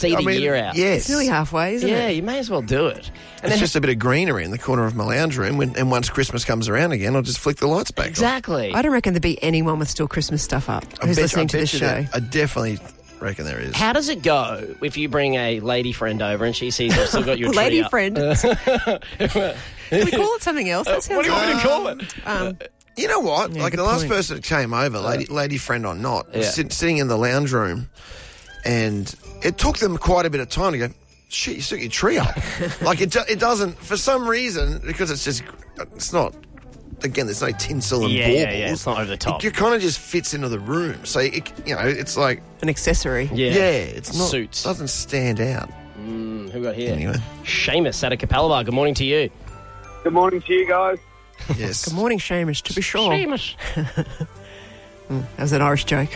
See the year out. Yes. It's nearly halfway, isn't Yeah, it? you may as well do it. And It's just a bit of greenery in the corner of my lounge room, and once Christmas comes around again, I'll just flick the lights back on. exactly. I don't reckon there'd be anyone with still Christmas stuff up who's listening to this show. I definitely reckon there is. How does it go if you bring a lady friend over and she sees you've still got your tree Lady up? friend. Can we call it something else? That sounds What do you want me to call it? You know what? Yeah, like good the last point. person that came over, lady friend or not, was Yeah. sitting in the lounge room, and it took them quite a bit of time to go, shit, you stuck your tree up. Like it doesn't, for some reason, because it's not, again, there's no tinsel and baubles. Yeah, it's not over the top. It kind of just fits into the room. So, it's like, An accessory. Yeah. it's not, Suits. doesn't stand out. Who we got here? Anyway. Seamus out of Capalaba. Good morning to you. Good morning to you guys. Yes. Good morning, Seamus, to be sure. Seamus. That was an Irish joke.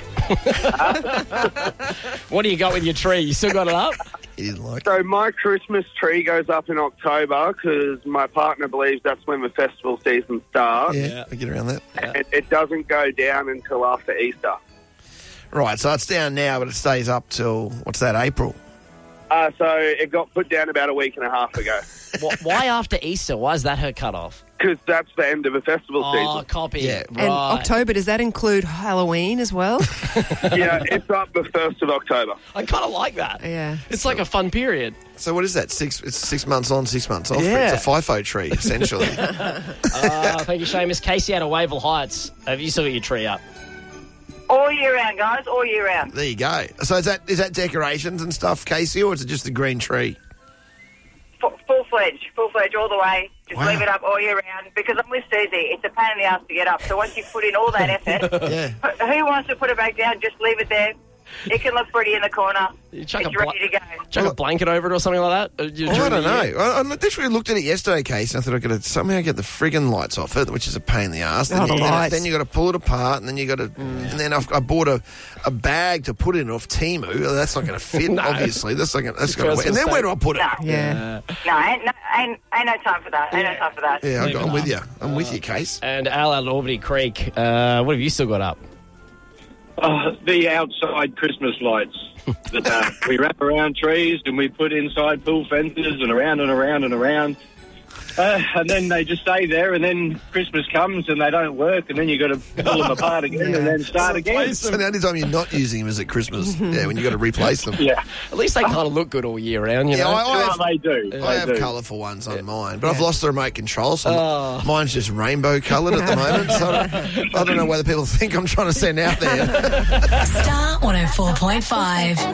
What do you got with your tree? You still got it up? He didn't like it. So my Christmas tree goes up in October because my partner believes that's when the festival season starts. Yeah, I get around that. It doesn't go down until after Easter. Right, so it's down now, but it stays up till, what's that, April? So it got put down about a week and a half ago Why after Easter? Why is that her cut-off? because that's the end of the festival Oh, season. copy. Yeah. And Right. October, does that include Halloween as well? Yeah, it's up the 1st of October. I kind of like that. Yeah. It's like a fun period. So what is that? It's 6 months on, 6 months off. Yeah. It's a FIFO tree, essentially. Thank you, Seamus. Casey out of Wavell Heights. Have you still got your tree up? All year round, guys, all year round. There you go. So is that decorations and stuff, Casey, or is it just the green tree? Full-fledged all the way. Just Wow. leave it up all year round because I'm with Susie. It's a pain in the ass to get up. So once you put in all that effort, Yeah. who wants to put it back down? Just leave it there. It can look pretty in the corner. You It's chuck ready to go. chuck a blanket over it or something like that? I don't know. I literally looked at it yesterday, Casey, and I thought I could somehow get the friggin' lights off it, which is a pain in the ass. Oh, the lights. Then you got to pull it apart, and then you got to. And then I bought a bag to put in off Temu. That's not going to fit, No. obviously. That's going to. First And then where do I put it? No, Yeah. no, ain't no time for that. Ain't no time for that. Yeah, Leave it I'm with up. you. I'm with you, Case. And Al out of Albany Creek. What have you still got up? The outside Christmas lights that we wrap around trees and we put inside pool fences and around and around and around. And then they just stay there, and then Christmas comes and they don't work, and then you got to pull them apart again and then start again. So the only time you're not using them is at Christmas. Yeah, when you got to replace them. Yeah, At least they kind of look good all year round, you Yeah, know? I they do. I They have do. colourful ones on mine, but I've lost the remote control, so Oh. mine's just rainbow coloured at the moment. So I don't know whether people think I'm trying to send out there. Star 104.5.